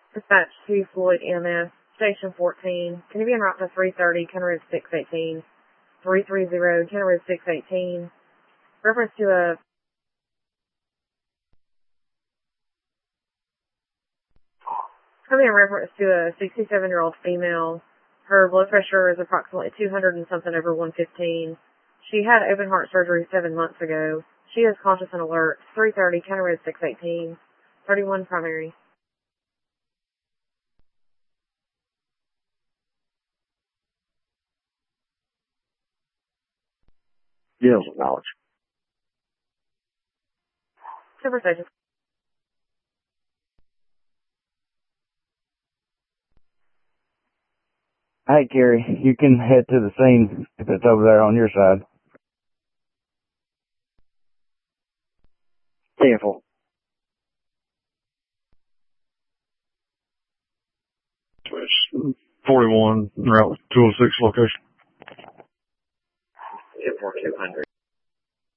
Dispatch to Floyd EMS, Station 14. Can you be en route to 330, Kenwood 618? 330, Kenwood 618. Reference to a coming in reference to a 67-year-old female. Her blood pressure is approximately 200 and something over 115. She had open heart surgery 7 months ago. She is conscious and alert. 330, County Road 618. 31 primary. Deals with knowledge. Super station. Hey, Carrie, you can head to the scene if it's over there on your side. Careful. 41, route 206 location. 24200.